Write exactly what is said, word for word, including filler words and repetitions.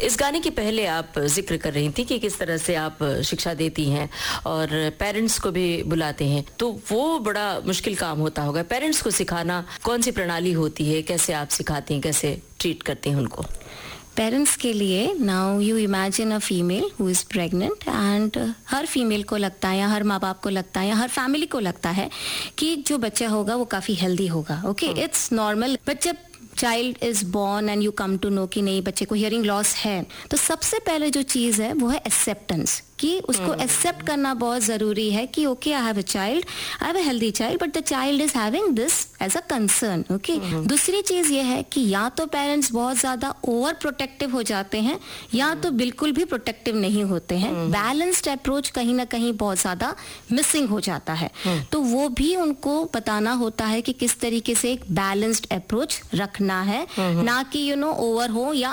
इस गाने के पहले आप जिक्र कर रही थी कि किस तरह से आप शिक्षा देती हैं और पेरेंट्स को भी बुलाते हैं, तो वो बड़ा मुश्किल काम होता होगा। पेरेंट्स को सिखाना कौन सी प्रणाली होती है, कैसे आप सिखाती हैं, कैसे ट्रीट करते हैं उनको? पेरेंट्स के लिए, now you imagine a female who is pregnant and her female को लगता है या हर माँ बाप को लगता है या हर फैमिली को लगता है कि जो बच्चा होगा वो काफ़ी हेल्दी होगा। Okay, it's normal. बट जब child is born and you come to know कि नहीं, बच्चे को हियरिंग लॉस है, तो सबसे पहले जो चीज़ है वो है एक्सेप्टेंस, कि उसको एक्सेप्ट करना बहुत ज़रूरी है कि okay, I have a child, I have a healthy child, but the child is having this as a concern. Okay, दूसरी चीज़ ये है कि या तो पेरेंट्स बहुत ज़्यादा ओवर प्रोटेक्टिव हो जाते हैं या तो बिल्कुल भी प्रोटेक्टिव नहीं होते हैं। बैलेंस्ड अप्रोच कहीं ना कहीं बहुत ज़्यादा मिसिंग हो जाता है, तो वो भी उनको बताना होता है कि किस तरीके से एक बैलेंस्ड अप्रोच रखना है, ना कि यू नो ओवर हो या